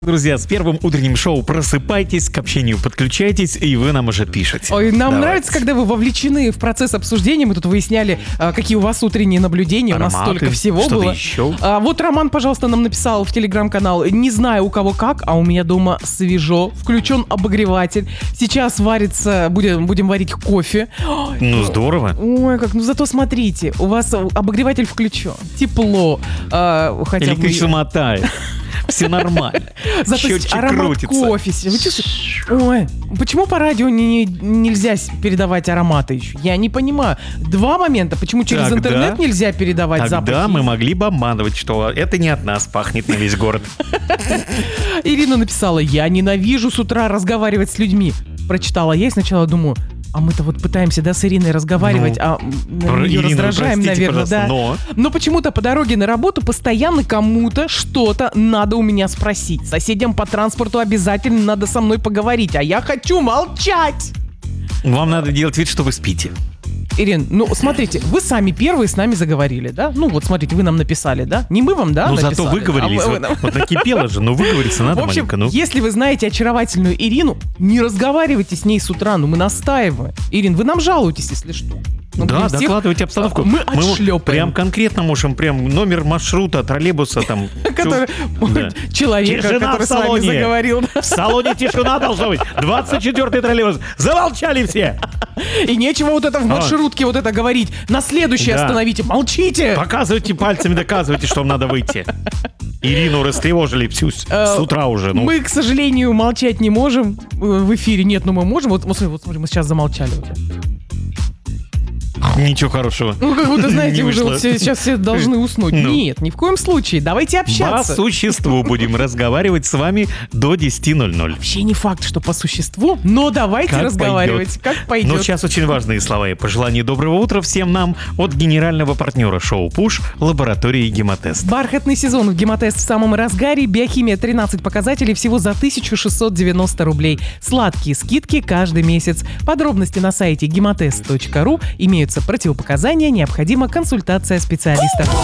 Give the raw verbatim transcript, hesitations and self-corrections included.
Друзья, с первым утренним шоу просыпайтесь, к общению подключайтесь, и вы нам уже пишете. Ой, нам Давайте. нравится, когда вы вовлечены в процесс обсуждения. Мы тут выясняли, а, какие у вас утренние наблюдения. Ароматы, у нас столько всего что-то было. еще. А, вот Роман, пожалуйста, нам написал в телеграм-канал. Не знаю, у кого как, а у меня дома свежо. Включен обогреватель. Сейчас варится, будем, будем варить кофе. Ну, здорово. Ой, как, ну зато смотрите, у вас обогреватель включен. Тепло. А, хотя бы... Электричество мотает. Все нормально. Зато Счетчик аромат крутится. кофе. Вы чувствуете? Ой, почему по радио не, не- нельзя с- передавать ароматы еще? Я не понимаю. Два момента. Почему через Тогда- интернет нельзя передавать запахи? Тогда мы могли бы обманывать, что это не от нас пахнет на весь город. Ирина написала: я ненавижу с утра разговаривать с людьми. Прочитала я и сначала думаю, а мы-то вот пытаемся, да, с Ириной разговаривать, Ну, а Про- мы ее Ирина, раздражаем, простите, наверное, пожалуйста, да. но... Но почему-то по дороге на работу постоянно кому-то что-то надо у меня спросить. Соседям по транспорту обязательно надо со мной поговорить, а я хочу молчать. Вам надо делать вид, что вы спите. Ирин, ну смотрите, вы сами первые с нами заговорили, да? Ну вот смотрите, вы нам написали, да? Не мы вам, да, Ну, написали? зато выговорились. А вы- Вот, вы нам- вот накипело же, но выговориться надо В общем, маленько. Ну. если вы знаете очаровательную Ирину, не разговаривайте с ней с утра, ну мы настаиваем. Ирин, вы нам жалуетесь, если что. Ну, Да, для всех- докладывайте обстановку. Мы отшлепаем. прям конкретно можем, прям номер маршрута, троллейбуса там. Который- Да. Человека, Тишина который в с вами салоне. заговорил. В салоне тишина должна быть. двадцать четвёртый троллейбус. Замолчали все. И нечего вот это в маршрутке вот это говорить. На следующее Да. остановите. Молчите! Показывайте пальцами, доказывайте, что вам надо выйти. Ирину растревожили всю с Э, с утра уже. Ну, Мы, к сожалению, молчать не можем э, в эфире. Нет, ну мы можем. Вот, вот смотри, вот смотри, мы сейчас замолчали уже. ничего хорошего. Ну, как будто, знаете, Не уже вышло. вот все, сейчас все должны уснуть. Ну. Нет, ни в коем случае. Давайте По общаться. существу будем разговаривать с вами до десяти ноль-ноль. Вообще не факт, что по существу, но давайте Как разговаривать. пойдет. Как пойдет. Но сейчас очень важные слова и пожелания доброго утра всем нам от генерального партнера шоу «Пуш» лаборатории «Гемотест». Бархатный сезон в Гемотест в самом разгаре. Биохимия тринадцать показателей всего за тысячу шестьсот девяносто рублей. Сладкие скидки каждый месяц. Подробности на сайте гемотест точка ру. Имеются противопоказания, необходима консультация специалиста.